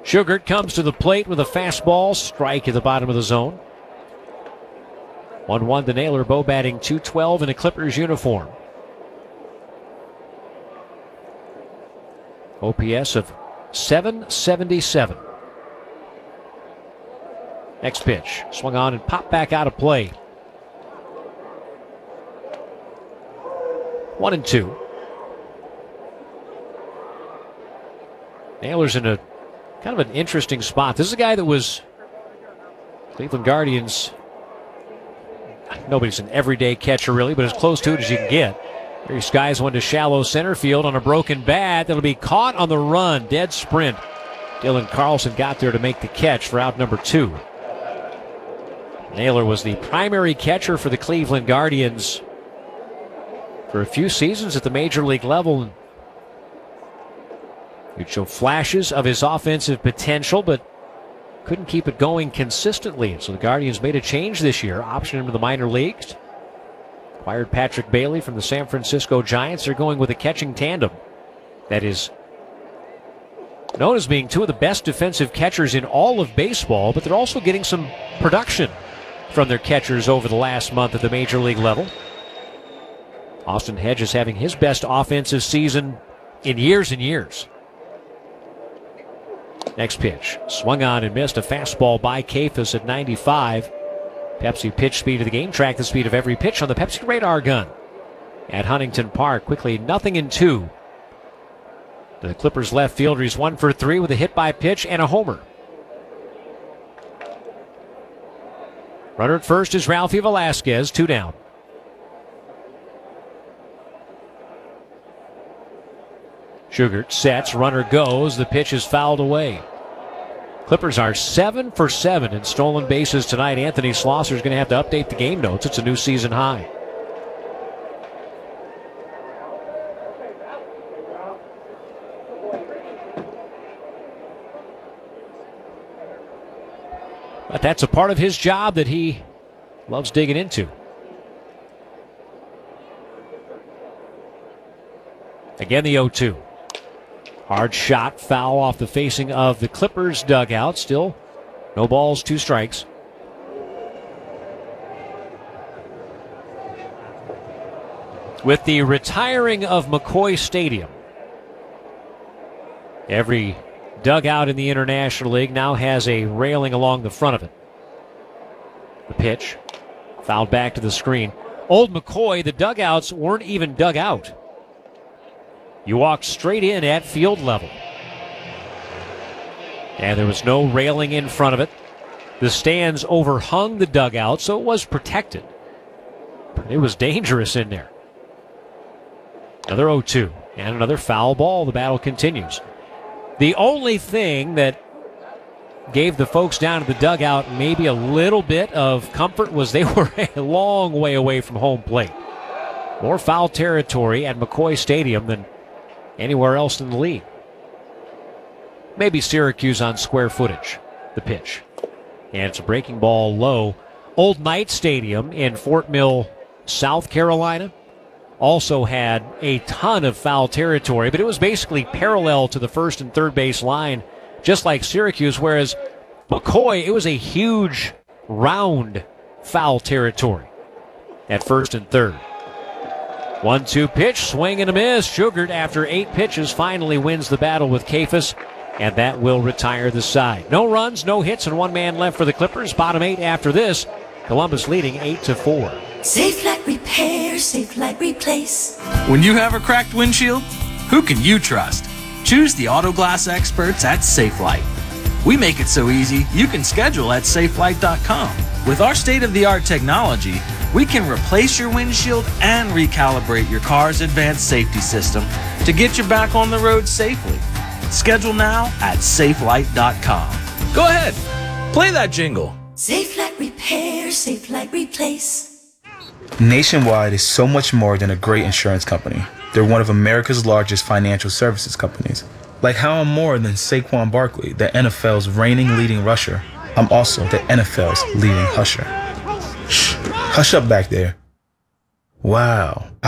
Shugart comes to the plate with a fastball, strike at the bottom of the zone. 1-1 to Naylor, Bo batting .212 in a Clippers uniform. OPS of .777. Next pitch, swung on and popped back out of play. 1-2. Naylor's in a kind of an interesting spot. This is a guy that was Cleveland Guardians. Nobody's an everyday catcher really, but as close to it as you can get. Here he skies one to shallow center field on a broken bat. That'll be caught on the run. Dead sprint. Dylan Carlson got there to make the catch for out number 2. Naylor was the primary catcher for the Cleveland Guardians for a few seasons at the major league level. He'd show flashes of his offensive potential, but couldn't keep it going consistently. So the Guardians made a change this year, optioned him to the minor leagues. Acquired Patrick Bailey from the San Francisco Giants. They're going with a catching tandem that is known as being two of the best defensive catchers in all of baseball, but they're also getting some production from their catchers over the last month at the major league level. Austin Hedges having his best offensive season in years and years. Next pitch, swung on and missed. A fastball by Kafis at 95. Pepsi pitch speed of the game, track the speed of every pitch on the Pepsi radar gun at Huntington Park. Quickly 0-2. The Clippers left fielder, he's 1 for 3 with a hit by pitch and a homer. Runner at first is Ralphie Velasquez, 2 down. Shugart sets, runner goes, the pitch is fouled away. Clippers are 7 for 7 in stolen bases tonight. Anthony Schlosser's going to have to update the game notes. It's a new season high. But that's a part of his job that he loves digging into. Again, the 0-2. Hard shot, foul off the facing of the Clippers dugout. Still no balls, 2 strikes. With the retiring of McCoy Stadium, every dugout in the International League now has a railing along the front of it. The pitch, fouled back to the screen. Old McCoy, the dugouts weren't even dug out. You walked straight in at field level. And there was no railing in front of it. The stands overhung the dugout, so it was protected. But it was dangerous in there. Another 0-2 and another foul ball. The battle continues. The only thing that gave the folks down at the dugout maybe a little bit of comfort was they were a long way away from home plate. More foul territory at McCoy Stadium than anywhere else in the league. Maybe Syracuse on square footage. The pitch. And it's a breaking ball low. Old Knight Stadium in Fort Mill, South Carolina, also had a ton of foul territory, but it was basically parallel to the first and third base line, just like Syracuse, whereas McCoy, it was a huge, round foul territory at first and third. 1-2 pitch, swing and a miss. Shugart, after 8 pitches, finally wins the battle with Kafis, and that will retire the side. No runs, no hits, and 1 man left for the Clippers. Bottom 8 after this. Columbus leading 8-4. Safelite Repair, Safelite Replace. When you have a cracked windshield, who can you trust? Choose the auto glass experts at Safelite. We make it so easy you can schedule at safelite.com. With our state-of-the-art technology, we can replace your windshield and recalibrate your car's advanced safety system to get you back on the road safely. Schedule now at safelite.com. Go ahead, play that jingle. Safelite Repair, Safelite Replace. Nationwide is so much more than a great insurance company. They're one of America's largest financial services companies. Like how I'm more than Saquon Barkley, the NFL's reigning leading rusher. I'm also the NFL's leading husher. Shh, hush up back there. Wow.